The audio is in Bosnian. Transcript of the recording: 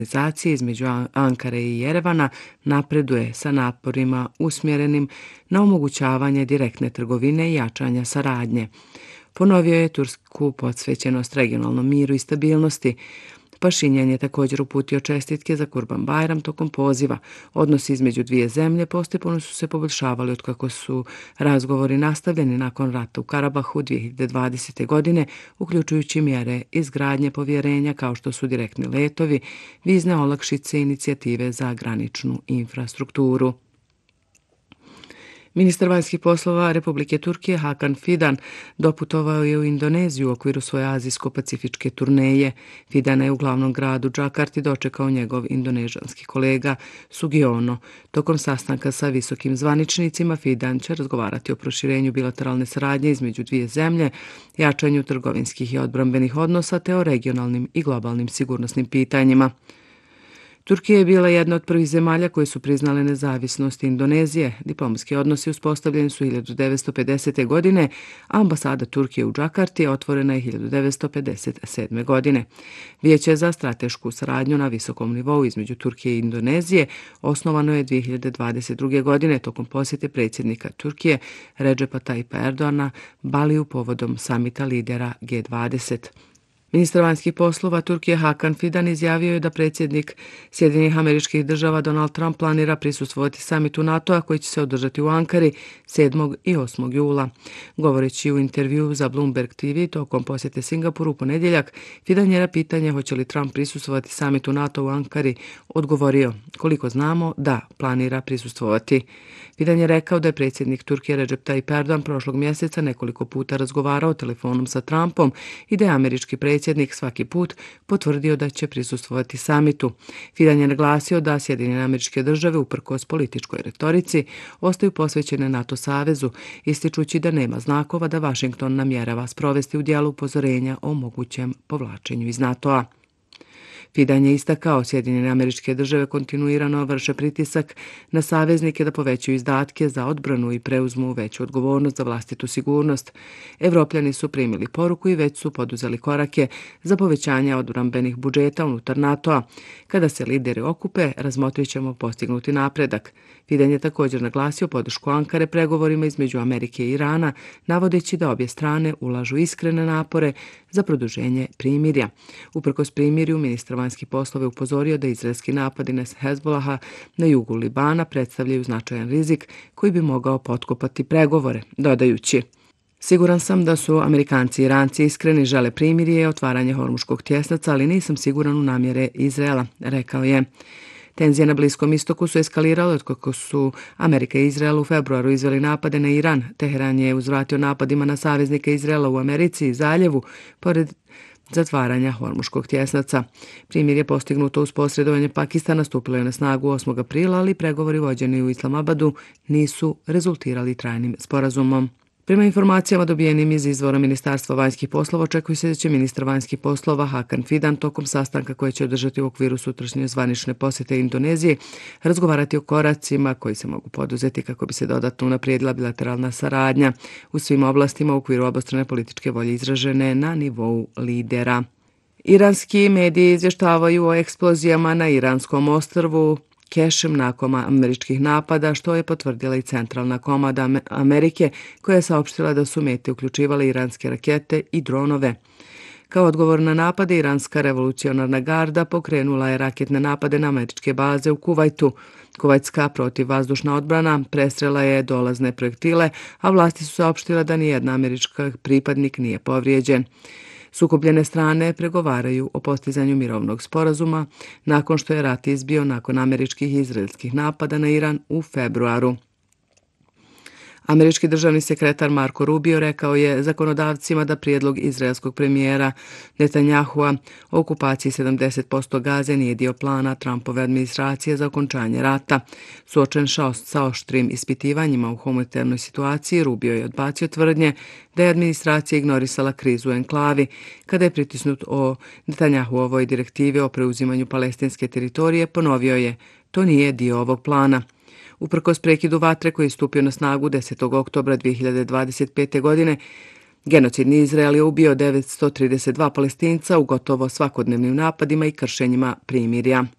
normalizacije između Ankare i Jerevana napreduje sa naporima usmjerenim na omogućavanje direktne trgovine i jačanja saradnje. Ponovio je tursku posvećenost regionalnom miru i stabilnosti. Pašinjan je također uputio čestitke za Kurban-Bajram tokom poziva. Odnosi između dvije zemlje postepeno su se poboljšavali otkako su razgovori nastavljeni nakon rata u Karabahu 2020. godine, uključujući mjere izgradnje povjerenja kao što su direktni letovi, vizne olakšice i inicijative za graničnu infrastrukturu. Ministar vanjskih poslova Republike Turkije Hakan Fidan doputovao je u Indoneziju u okviru svoje azijsko-pacifičke turneje. Fidana je u glavnom gradu Džakarti dočekao njegov indonežanski kolega Sugiono. Tokom sastanka sa visokim zvaničnicima Fidan će razgovarati o proširenju bilateralne saradnje između dvije zemlje, jačanju trgovinskih i odbrambenih odnosa te o regionalnim i globalnim sigurnosnim pitanjima. Turkija je bila jedna od prvih zemalja koje su priznale nezavisnost Indonezije. Diplomatski odnosi uspostavljeni su 1950. godine, a ambasada Turkije u Džakarti otvorena je 1957. godine. Vijeće za stratešku saradnju na visokom nivou između Turkije i Indonezije osnovano je 2022. godine tokom posjete predsjednika Turkije Redžepa Tayyipa Erdoana Baliju povodom samita lidera G20. Ministar vanjskih poslova Turkije Hakan Fidan izjavio je da predsjednik Sjedinjenih Američkih Država Donald Trump planira prisustvovati samitu NATO-a koji će se održati u Ankari 7. i 8. jula. Govoreći u intervju za Bloomberg TV tokom posjete Singapuru u ponedjeljak, Fidan je na pitanje hoće li Trump prisustvovati samitu NATO u Ankari odgovorio: koliko znamo, da, planira prisustvovati. Fidan je rekao da je predsjednik Turkije Recep Tayyip Erdogan prošlog mjeseca nekoliko puta razgovarao telefonom sa Trumpom i da je američki predsjednik svaki put potvrdio da će prisustvovati samitu. Fidan je naglasio da Sjedinjene Američke Države uprkos političkoj retorici ostaju posvećene NATO savezu, ističući da nema znakova da Washington namjerava sprovesti u djelo upozorenja o mogućem povlačenju iz NATO-a. Fidan je istakao Sjedinjene Američke Države kontinuirano vrše pritisak na saveznike da povećaju izdatke za odbranu i preuzmu veću odgovornost za vlastitu sigurnost. Evropljani su primili poruku i već su poduzeli korake za povećanje odbrambenih budžeta unutar NATO-a. Kada se lideri okupe, razmotrit ćemo postignuti napredak. Fidan je također naglasio podršku Ankare pregovorima između Amerike i Irana, navodeći da obje strane ulažu iskrene napore za produženje primirja. Uprkos primirju, ministar vanjskih poslova je upozorio da izraelski napadi na Hezbolaha na jugu Libana predstavljaju značajan rizik koji bi mogao potkopati pregovore, dodajući: siguran sam da su Amerikanci i Iranci iskreni, žele primirje i otvaranje Hormuškog tjesnaca, ali nisam siguran u namjere Izraela, rekao je. Tenzije na Bliskom istoku su eskalirale otkako su Amerika i Izrael u februaru izveli napade na Iran. Teheran je uzvratio napadima na saveznike Izraela u Americi i zaljevu, pored zatvaranja Hormuškog tjesnaca. Primjer je postignuto uz posredovanje Pakistana, stupilo je na snagu 8. aprila, ali pregovori vođeni u Islamabadu nisu rezultirali trajnim sporazumom. Prema informacijama dobijenim iz izvora Ministarstva vanjskih poslova, očekuje se da će ministar vanjskih poslova Hakan Fidan tokom sastanka koje će održati u okviru sutrašnje zvanične posjete Indonezije razgovarati o koracima koji se mogu poduzeti kako bi se dodatno unaprijedila bilateralna saradnja u svim oblastima u okviru obostrane političke volje izražene na nivou lidera. Iranski mediji izvještavaju o eksplozijama na iranskom ostrvu Kešem nakon američkih napada, što je potvrdila i centralna komanda Amerike, koja je saopštila da su mete uključivale iranske rakete i dronove. Kao odgovor na napade, Iranska revolucionarna garda pokrenula je raketne napade na američke baze u Kuvajtu. Kuvajtska protivvazdušna odbrana prestrela je dolazne projektile, a vlasti su saopštile da nijedna američka pripadnik nije povrijeđen. Sukobljene strane pregovaraju o postizanju mirovnog sporazuma nakon što je rat izbio nakon američkih i izraelskih napada na Iran u februaru. Američki državni sekretar Marco Rubio rekao je zakonodavcima da prijedlog izraelskog premijera Netanjahua o okupaciji 70% Gaze nije dio plana Trumpove administracije za okončanje rata. Suočen sa oštrim ispitivanjima u humanitarnoj situaciji, Rubio je odbacio tvrdnje da je administracija ignorisala krizu u enklavi. Kada je pritisnut o Netanjahuovoj direktivi o preuzimanju palestinske teritorije, ponovio je: to nije dio ovog plana. Uprkos prekidu vatre koji je stupio na snagu 10. oktobra 2025. godine, genocidni Izrael je ubio 932 Palestinca u gotovo svakodnevnim napadima i kršenjima primirja.